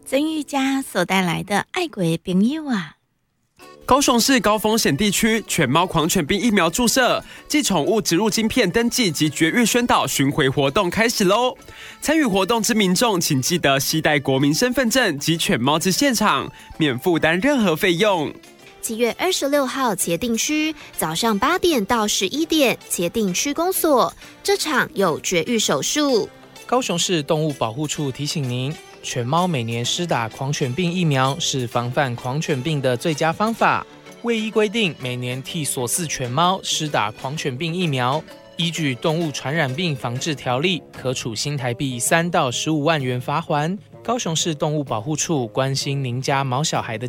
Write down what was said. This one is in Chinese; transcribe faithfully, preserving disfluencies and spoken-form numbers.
曾玉佳所带来的爱国的朋友啊。 高雄市高风险地区犬猫狂犬病疫苗注射暨宠物植入晶片登记及绝育宣导巡回活动开始喽！参与活动之民众，请记得携带国民身份证及犬猫至现场，免负担任何费用。 七月二十六号茄定区早上八点到十一点，茄定区公所这场有绝育手术。 高雄市动物保护处提醒您，犬猫每年施打狂犬病疫苗是防范狂犬病的最佳方法。卫医规定，每年替所饲犬猫施打狂犬病疫苗，依据《动物传染病防治条例》，可处新台币三到十五万元罚锾。高雄市动物保护处关心您家毛小孩的